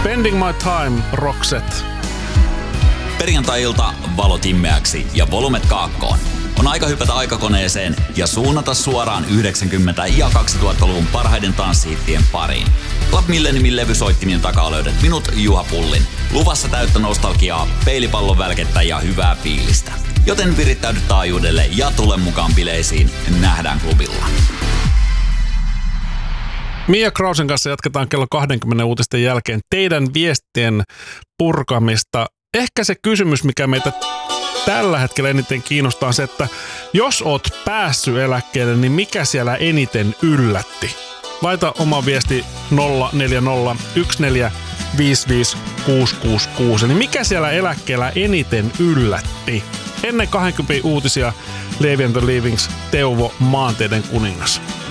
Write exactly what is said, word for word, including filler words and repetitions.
Spending my time, Roxette. Perjantai-ilta valot immeäksi ja volumet kaakkoon. On aika hypätä aikakoneeseen ja suunnata suoraan yhdeksänkymmentä- ja kaksituhattaluvun parhaiden tanssihittien pariin. Club Milleniumin levysoittimien takaa löydät minut, Juha Pullin. Luvassa täyttä nostalgiaa, peilipallon välkettä ja hyvää fiilistä. Joten virittäydy taajuudelle ja tule mukaan bileisiin. Nähdään klubilla. Mia Krausen kanssa jatketaan kello kaksikymmentä uutisten jälkeen teidän viestien purkamista. Ehkä se kysymys, mikä meitä tällä hetkellä eniten kiinnostaa, on se, että jos oot päässyt eläkkeelle, niin mikä siellä eniten yllätti? Laita oma viesti nolla neljä nolla yksi neljä viisi viisi kuusi kuusi kuusi. Eli mikä siellä eläkkeellä eniten yllätti? Ennen kaksikymmentä uutisia Levi and the Leavings, Teuvo, Maanteiden kuningas.